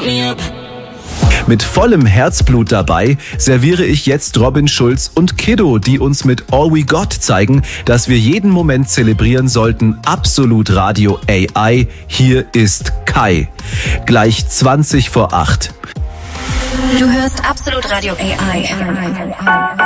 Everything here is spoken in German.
Mit vollem Herzblut dabei serviere ich jetzt Robin Schulz und Kiddo, die uns mit All We Got zeigen, dass wir jeden Moment zelebrieren sollten. Absolut Radio AI, hier ist Kai. Gleich 20 vor 8. Du hörst Absolut Radio AI.